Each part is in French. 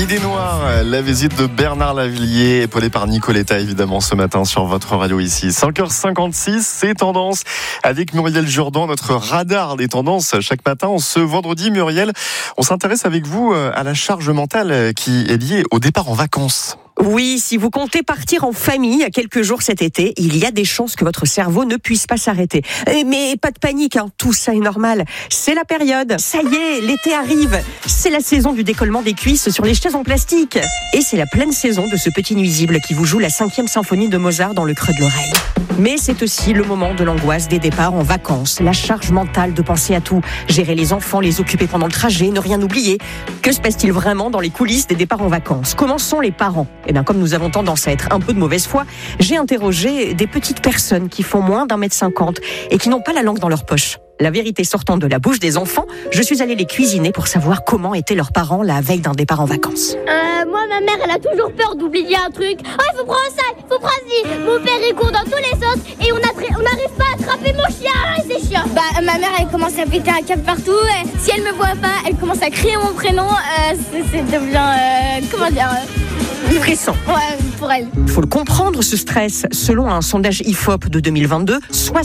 Idée noire, la visite de Bernard Lavilliers, épaulé par Nicoletta évidemment ce matin sur votre radio ici. 5h56, c'est Tendance avec Muriel Jourdan, notre radar des tendances chaque matin. Ce vendredi, Muriel, on s'intéresse avec vous à la charge mentale qui est liée au départ en vacances. Oui, si vous comptez partir en famille à quelques jours cet été, il y a des chances que votre cerveau ne puisse pas s'arrêter. Mais pas de panique, tout ça est normal. C'est la période. Ça y est, l'été arrive. C'est la saison du décollement des cuisses sur les chaises en plastique. Et c'est la pleine saison de ce petit nuisible qui vous joue la 5e symphonie de Mozart dans le creux de l'oreille. Mais c'est aussi le moment de l'angoisse des départs en vacances, la charge mentale de penser à tout, gérer les enfants, les occuper pendant le trajet, ne rien oublier. Que se passe-t-il vraiment dans les coulisses des départs en vacances ? Comment sont les parents ? Comme nous avons tendance à être un peu de mauvaise foi, j'ai interrogé des petites personnes qui font moins d'1m50 et qui n'ont pas la langue dans leur poche. La vérité sortant de la bouche des enfants, je suis allée les cuisiner pour savoir comment étaient leurs parents la veille d'un départ en vacances. Moi, ma mère, elle a toujours peur d'oublier un truc. Oh, il faut prendre ça, il faut prendre ci. Mon père, il court dans tous les sens et on n'arrive pas à attraper mon chien. C'est chiant. Ma mère, elle commence à péter un câble partout. Et si elle me voit pas, elle commence à crier mon prénom. C'est devient, comment dire stressant. Ouais, pour elle. Il faut le comprendre, ce stress. Selon un sondage IFOP de 2022,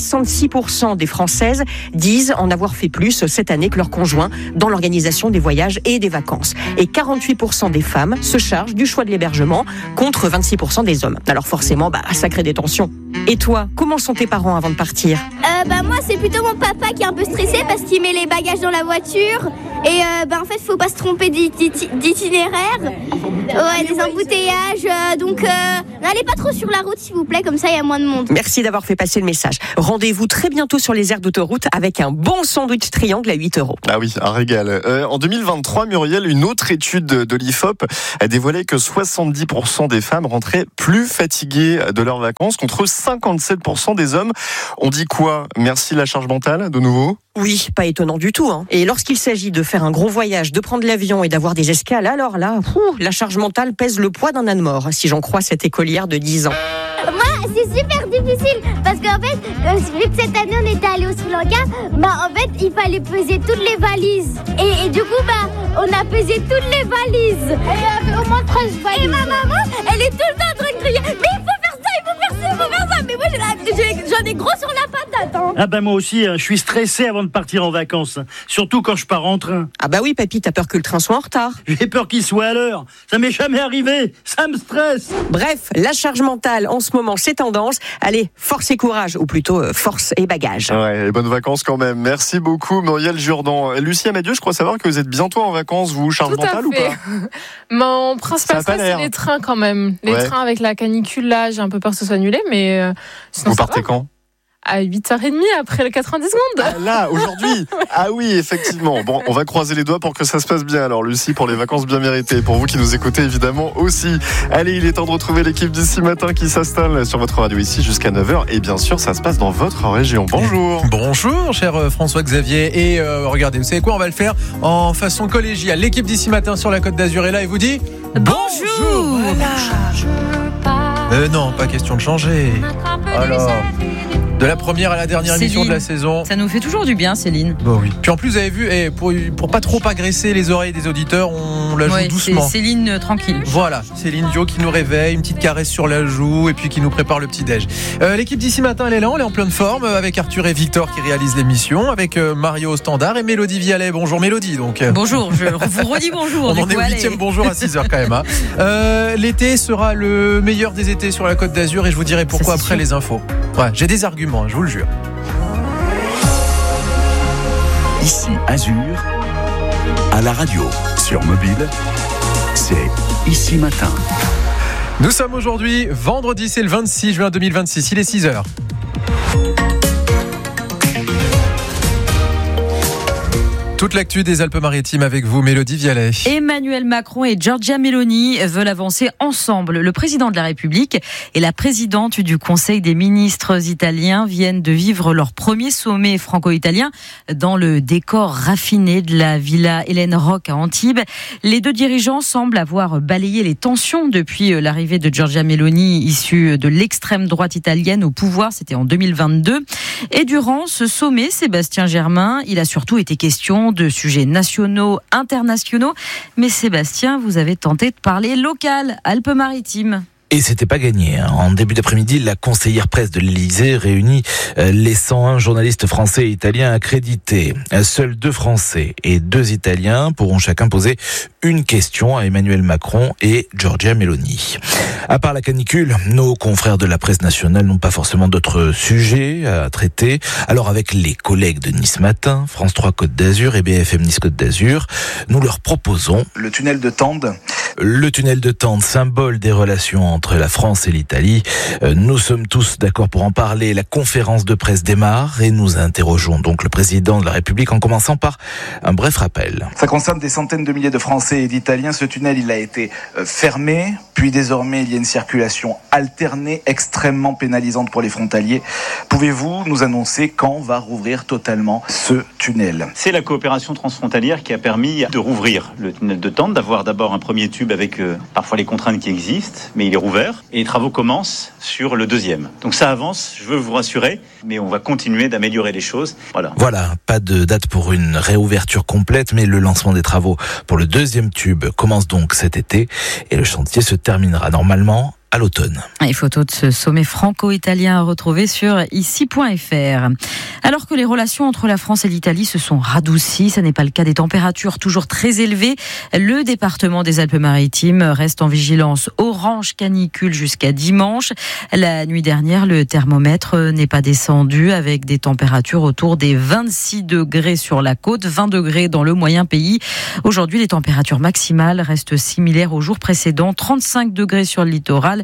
66% des Françaises disent en avoir fait plus cette année que leurs conjoints dans l'organisation des voyages et des vacances. Et 48% des femmes se chargent du choix de l'hébergement contre 26% des hommes. Alors forcément, ça crée des tensions. Et toi, comment sont tes parents avant de partir ? Moi, c'est plutôt mon papa qui est un peu stressé parce qu'il met les bagages dans la voiture. Et en fait, faut pas se tromper d'itinéraire. Ouais, des embouteillages. Donc, n'allez pas trop sur la route, s'il vous plaît, comme ça, il y a moins de monde. Merci d'avoir fait passer le message. Rendez-vous très bientôt sur les aires d'autoroute avec un bon sandwich triangle à 8€. Ah oui, un régal. En 2023, Muriel, une autre étude de l'IFOP a dévoilé que 70% des femmes rentraient plus fatiguées de leurs vacances contre 57% des hommes. On dit quoi ? Merci la charge mentale, de nouveau ? Oui, pas étonnant du tout. Et lorsqu'il s'agit de faire un gros voyage, de prendre l'avion et d'avoir des escales, alors là, la charge mentale pèse le poids d'un âne mort, si j'en crois cette écolière de 10 ans. Moi, c'est super difficile parce qu'en fait, vu que cette année on était allé au Sri Lanka, en fait, il fallait peser toutes les valises. Et du coup, on a pesé toutes les valises. Et il y avait au moins 13 valises. Et ma maman, elle est tout le temps en train de crier, mais il faut faire ça, il faut faire ça, il faut faire ça. Mais moi, j'en ai gros sur la patate. Moi aussi, je suis stressé avant de partir en vacances. Surtout quand je pars en train. Oui, papy, t'as peur que le train soit en retard. J'ai peur qu'il soit à l'heure. Ça m'est jamais arrivé. Ça me stresse. Bref, la charge mentale, en ce moment, c'est tendance. Allez, force et courage, ou plutôt force et bagage. Ouais, et bonnes vacances quand même. Merci beaucoup, Muriel Jourdan. Lucie Amadieu, je crois savoir que vous êtes bientôt en vacances, vous, charge mentale ou pas ? Mon principal stress, c'est les trains quand même. Les trains avec la canicule, là, j'ai un peu peur que ce soit annulé, mais sinon, vous partez quand ? À 8h30 après le 90 secondes. Là, aujourd'hui. Ah oui, effectivement. Bon, on va croiser les doigts pour que ça se passe bien. Alors, Lucie, pour les vacances bien méritées. Pour vous qui nous écoutez, évidemment, aussi. Allez, il est temps de retrouver l'équipe d'ici matin qui s'installe sur votre radio ici jusqu'à 9h. Et bien sûr, ça se passe dans votre région. Bonjour. Bonjour, cher François-Xavier. Et regardez, vous savez quoi ? On va le faire en façon collégiale. L'équipe d'ici matin sur la Côte d'Azur est là et vous dit bonjour. Voilà. Non, pas question de changer. Alors... De la première à la dernière émission de la saison. Ça nous fait toujours du bien, Céline. Oui. Puis en plus, vous avez vu, pour pas trop agresser les oreilles des auditeurs, on la joue doucement. C'est Céline tranquille. Voilà, Céline Dio qui nous réveille, une petite caresse sur la joue et puis qui nous prépare le petit-déj. L'équipe d'ici matin, elle est là, on est en pleine forme avec Arthur et Victor qui réalisent l'émission, avec Mario au standard et Mélodie Vialet. Bonjour Mélodie. Donc. Bonjour, je vous redis bonjour. On en est au 8e bonjour à 6h quand même. L'été sera le meilleur des étés sur la Côte d'Azur et je vous dirai pourquoi après les infos. Ouais, j'ai des arguments, je vous le jure. Ici Azur, à la radio, sur mobile, c'est Ici Matin. Nous sommes aujourd'hui, vendredi, c'est le 26 juin 2026, il est 6h. Toute l'actu des Alpes-Maritimes avec vous, Mélodie Vialet. Emmanuel Macron et Giorgia Meloni veulent avancer ensemble. Le président de la République et la présidente du Conseil des ministres italiens viennent de vivre leur premier sommet franco-italien dans le décor raffiné de la Villa Hélène Roque à Antibes. Les deux dirigeants semblent avoir balayé les tensions depuis l'arrivée de Giorgia Meloni, issue de l'extrême droite italienne au pouvoir. C'était en 2022. Et durant ce sommet, Sébastien Germain, il a surtout été question questions de sujets nationaux, internationaux. Mais Sébastien, vous avez tenté de parler local, Alpes-Maritimes. Et c'était pas gagné. En début d'après-midi, la conseillère presse de l'Élysée réunit les 101 journalistes français et italiens accrédités. Seuls 2 Français et 2 Italiens pourront chacun poser une question à Emmanuel Macron et Giorgia Meloni. À part la canicule, nos confrères de la presse nationale n'ont pas forcément d'autres sujets à traiter. Alors avec les collègues de Nice Matin, France 3 Côte d'Azur et BFM Nice Côte d'Azur, nous leur proposons le tunnel de Tende. Le tunnel de Tende, symbole des relations entre la France et l'Italie. Nous sommes tous d'accord pour en parler. La conférence de presse démarre et nous interrogeons donc le président de la République en commençant par un bref rappel. Ça concerne des centaines de milliers de Français et d'Italiens. Ce tunnel, il a été fermé, puis désormais il y a une circulation alternée extrêmement pénalisante pour les frontaliers. Pouvez-vous nous annoncer quand va rouvrir totalement ce tunnel ? C'est la coopération transfrontalière qui a permis de rouvrir le tunnel de Tende, d'avoir d'abord un premier tube avec parfois les contraintes qui existent, mais il est rouvert et les travaux commencent sur le deuxième. Donc ça avance, je veux vous rassurer, mais on va continuer d'améliorer les choses. Voilà, pas de date pour une réouverture complète, mais le lancement des travaux pour le deuxième tube commence donc cet été et le chantier se terminera normalement à l'automne. Les photos de ce sommet franco-italien à retrouver sur ici.fr. Alors que les relations entre la France et l'Italie se sont radoucies, ce n'est pas le cas des températures toujours très élevées. Le département des Alpes-Maritimes reste en vigilance orange canicule jusqu'à dimanche. La nuit dernière, le thermomètre n'est pas descendu avec des températures autour des 26 degrés sur la côte, 20 degrés dans le moyen pays. Aujourd'hui, les températures maximales restent similaires aux jours précédents, 35 degrés sur le littoral,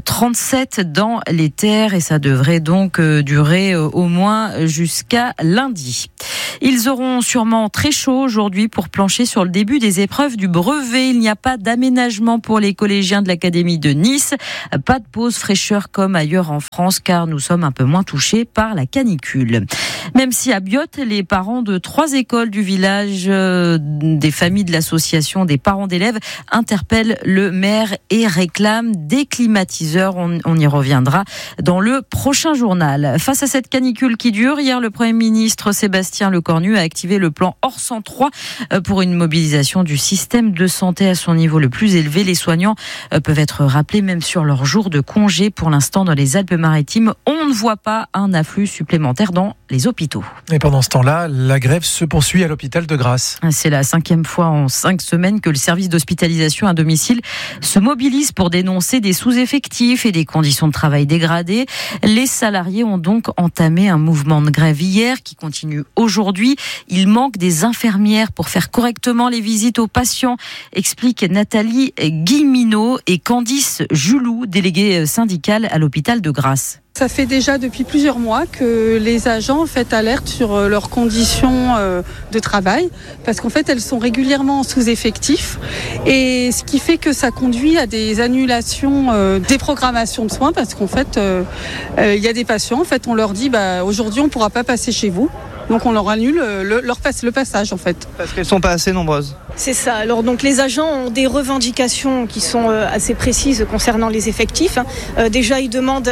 37 dans les terres et ça devrait donc durer au moins jusqu'à lundi. Ils auront sûrement très chaud aujourd'hui pour plancher sur le début des épreuves du brevet. Il n'y a pas d'aménagement pour les collégiens de l'Académie de Nice. Pas de pause fraîcheur comme ailleurs en France car nous sommes un peu moins touchés par la canicule. Même si à Biot, les parents de 3 écoles du village, des familles de l'association des parents d'élèves interpellent le maire et réclament des climatiseurs. On y reviendra dans le prochain journal. Face à cette canicule qui dure, hier le Premier ministre Sébastien Lecornu a activé le plan Orsan 3 pour une mobilisation du système de santé à son niveau le plus élevé. Les soignants peuvent être rappelés même sur leur jour de congé. Pour l'instant, dans les Alpes-Maritimes, on ne voit pas un afflux supplémentaire dans les hôpitaux. Et pendant ce temps-là, la grève se poursuit à l'hôpital de Grasse. C'est la 5e fois en 5 semaines que le service d'hospitalisation à domicile se mobilise pour dénoncer des sous-effectifs et des conditions de travail dégradées. Les salariés ont donc entamé un mouvement de grève hier qui continue aujourd'hui. Il manque des infirmières pour faire correctement les visites aux patients, explique Nathalie Guilleminot et Candice Julou, déléguée syndicale à l'hôpital de Grasse. Ça fait déjà depuis plusieurs mois que les agents alertent sur leurs conditions de travail parce qu'en fait elles sont régulièrement en sous-effectif et ce qui fait que ça conduit à des annulations, des programmations de soins parce qu'en fait il y a des patients, en fait on leur dit aujourd'hui on ne pourra pas passer chez vous. Donc on leur annule le passage en fait. Parce qu'elles ne sont pas assez nombreuses. C'est ça. Alors donc les agents ont des revendications qui sont assez précises concernant les effectifs. Déjà ils demandent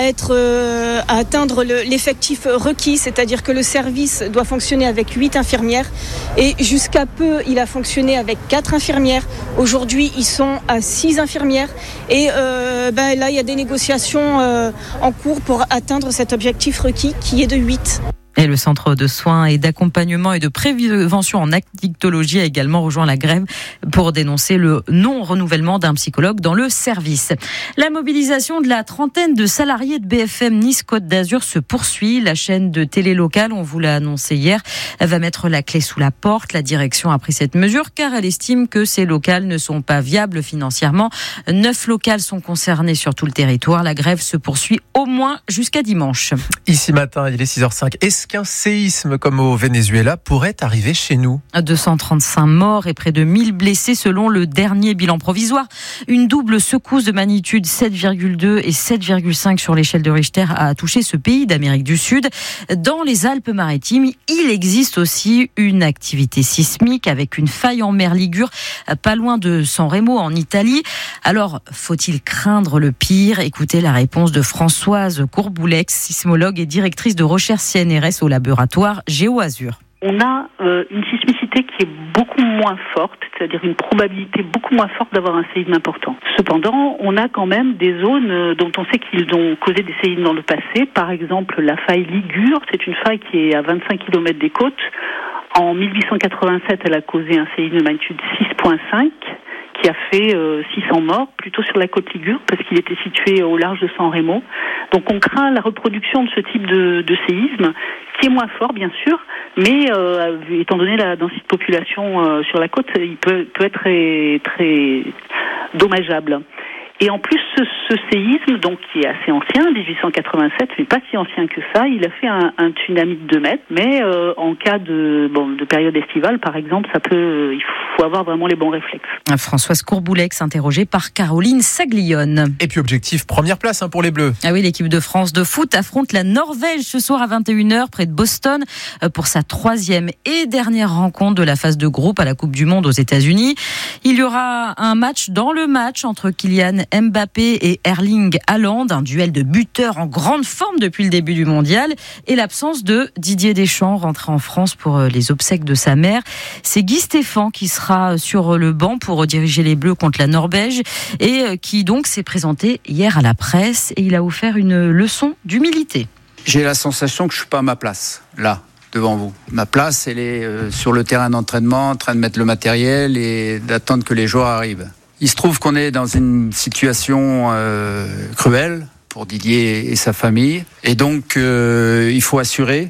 à atteindre l'effectif requis, c'est-à-dire que le service doit fonctionner avec 8 infirmières et jusqu'à peu il a fonctionné avec 4 infirmières. Aujourd'hui ils sont à 6 infirmières et là il y a des négociations en cours pour atteindre cet objectif requis qui est de 8. Et le centre de soins et d'accompagnement et de prévention en addictologie a également rejoint la grève pour dénoncer le non-renouvellement d'un psychologue dans le service. La mobilisation de la trentaine de salariés de BFM Nice Côte d'Azur se poursuit. La chaîne de télé locale, on vous l'a annoncé hier, va mettre la clé sous la porte. La direction a pris cette mesure car elle estime que ces locales ne sont pas viables financièrement. 9 locales sont concernées sur tout le territoire. La grève se poursuit au moins jusqu'à dimanche. Ici matin, il est 6h05. Est-ce qu'un séisme comme au Venezuela pourrait arriver chez nous ? 235 morts et près de 1000 blessés selon le dernier bilan provisoire. Une double secousse de magnitude 7,2 et 7,5 sur l'échelle de Richter a touché ce pays d'Amérique du Sud. Dans les Alpes-Maritimes, il existe aussi une activité sismique avec une faille en mer Ligure, pas loin de San Remo en Italie. Alors, faut-il craindre le pire ? Écoutez la réponse de Françoise Courboulex, sismologue et directrice de recherche CNRS au laboratoire GéoAzur. On a une sismicité activité qui est beaucoup moins forte, c'est-à-dire une probabilité beaucoup moins forte d'avoir un séisme important. Cependant, on a quand même des zones dont on sait qu'ils ont causé des séismes dans le passé. Par exemple, la faille Ligure, c'est une faille qui est à 25 km des côtes. En 1887, elle a causé un séisme de magnitude 6.5 qui a fait 600 morts, plutôt sur la côte Ligure, parce qu'il était situé au large de San Remo. Donc on craint la reproduction de ce type de séisme, qui est moins fort bien sûr, mais étant donné la densité de population sur la côte, il peut être très, très dommageable. Et en plus, ce séisme, donc qui est assez ancien, 1887, mais pas si ancien que ça, il a fait un tsunami de 2 mètres. Mais en cas de période estivale, par exemple, il faut avoir vraiment les bons réflexes. Françoise Courboulex, interrogée par Caroline Saglione. Et puis objectif, première place pour les Bleus. Ah oui, l'équipe de France de foot affronte la Norvège ce soir à 21h près de Boston pour sa 3e et dernière rencontre de la phase de groupe à la Coupe du Monde aux États-Unis. Il y aura un match dans le match entre Kylian Mbappé et Erling Haaland, un duel de buteurs en grande forme depuis le début du mondial, et l'absence de Didier Deschamps rentré en France pour les obsèques de sa mère. C'est Guy Stéphane qui sera sur le banc pour diriger les Bleus contre la Norvège et qui donc s'est présenté hier à la presse et il a offert une leçon d'humilité. J'ai la sensation que je suis pas à ma place, là, devant vous. Ma place, elle est sur le terrain d'entraînement, en train de mettre le matériel et d'attendre que les joueurs arrivent. Il se trouve qu'on est dans une situation cruelle pour Didier et sa famille. Et donc, il faut assurer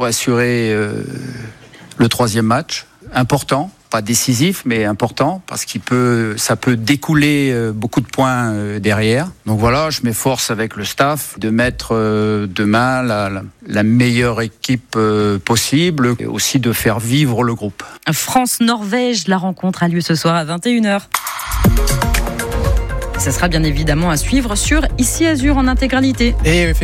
le 3e match. Important, pas décisif, mais important, parce ça peut découler beaucoup de points derrière. Donc voilà, je m'efforce avec le staff de mettre demain la meilleure équipe possible, et aussi de faire vivre le groupe. France-Norvège, la rencontre a lieu ce soir à 21h. Ça sera bien évidemment à suivre sur Ici Azur en intégralité. Et